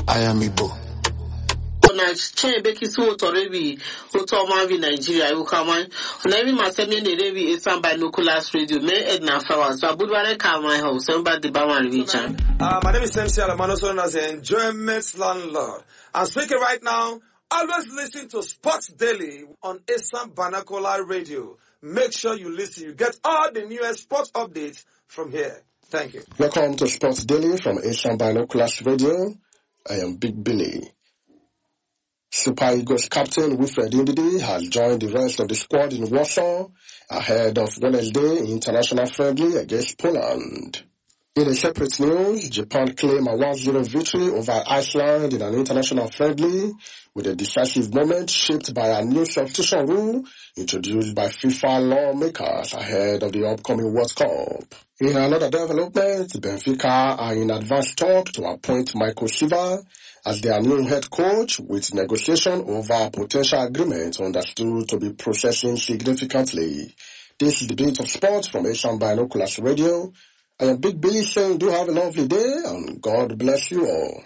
I am Igbo. Na chen beki su otorebi otomavi Nigeria ukama na even masemi ne rebi Esan Binoculars Radio me Edna Flowers so budware ka my house semba de bawan region. My name is MC Alamano, known as the Enjoyment Landlord. I'm speaking right now. Always listen to Sports Daily on Esan Binocular Radio. Make sure you listen. You get all the newest sports updates from here. Thank you. Welcome to Sports Daily from Esan Binoculars Radio. I am Big Billy. Super Eagles captain Wilfred Ndidi has joined the rest of the squad in Warsaw ahead of Wednesday international friendly against Poland. In a separate news, Japan claimed a 1-0 victory over Iceland in an international friendly with a decisive moment shaped by a new substitution rule introduced by FIFA lawmakers ahead of the upcoming World Cup. In another development, Benfica are in advanced talk to appoint Michael Silva as their new head coach, with negotiation over potential agreement understood to be progressing significantly. This is the Beat of Sports from Esan Binoculars Radio. I am Big Billy saying do have a lovely day and God bless you all.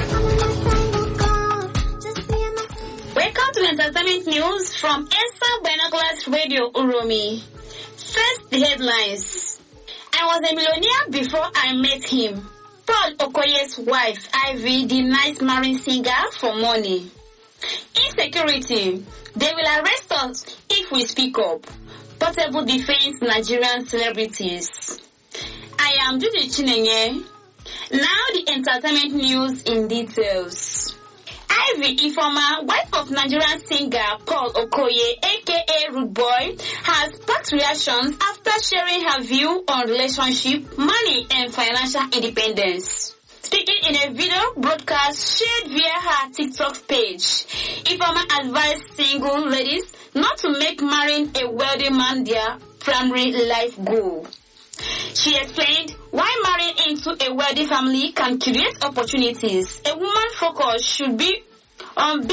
Welcome to Entertainment News from Esan Binoculars Radio Uromi. First, the headlines. I was a millionaire before I met him. Paul Okoye's wife, Ivy, denies marrying singer for money. Insecurity. They will arrest us if we speak up. Portable defense Nigerian celebrities. I am Judy Chinenye. Now the entertainment news in details. Ivy Ifoma, wife of Nigerian singer Paul Okoye, aka Rude Boy, has sparked reactions after sharing her view on relationship, money, and financial independence. Speaking in a video broadcast shared via her TikTok page, Ifoma advised single ladies not to make marrying a wealthy man their primary life goal. She explained why marrying into a wealthy family can create opportunities. A woman's focus should be on